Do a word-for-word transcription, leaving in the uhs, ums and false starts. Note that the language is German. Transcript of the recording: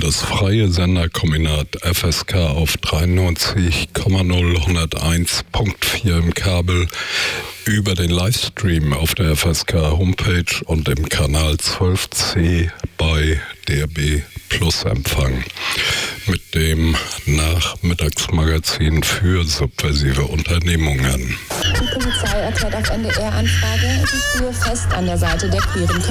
Das freie Senderkombinat F S K auf dreiundneunzig Komma null hunderteins Komma vier im Kabel, über den Livestream auf der F S K Homepage und im Kanal zwölf C bei D R B Plus Empfang. Mit dem Nachmittagsmagazin für subversive Unternehmungen. Die Polizei erklärt auf N D R-Anfrage, sie stehe fest an der Seite der queeren